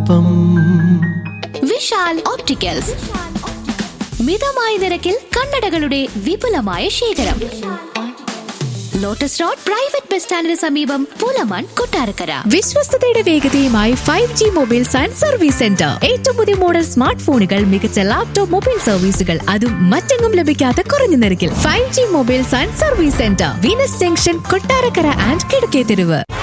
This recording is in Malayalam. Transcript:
ഒപ്പം. വിശാൽ ഓപ്റ്റിക്കൽസ് മിതമായ നിരക്കിൽ കണ്ണടകളുടെ വിപുലമായ ശേഖരം. ലോട്ടസ് റോഡ് പ്രൈവറ്റ് ബസ് സ്റ്റാൻഡിന് സമീപം Pulamon Kottarakkara. വിശ്വസ്തയുടെ വേഗതയുമായി 5G mobiles and service centre. ഏറ്റവും പുതിയ മോഡൽ സ്മാർട്ട് ഫോണുകൾ, മികച്ച ലാപ്ടോപ്പ് മൊബൈൽ സർവീസുകൾ, അതും മറ്റെങ്ങും ലഭിക്കാത്ത കുറഞ്ഞ നിരക്കിൽ. 5G mobiles and service centre, Venus junction, Kottarakkara and Kizhakketheruvu.